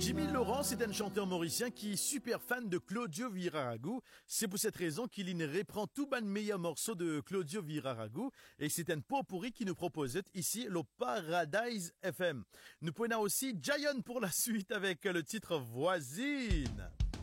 Jimmy Laurent, c'est un chanteur mauricien qui est super fan de Claudio Viraragou. C'est pour cette raison qu'il reprend tout ban meilleur morceau de Claudio Viraragou. Et c'est un pot-pourri qui nous proposait ici le Paradise FM. Nous prenons aussi Giant pour la suite avec le titre Voisine.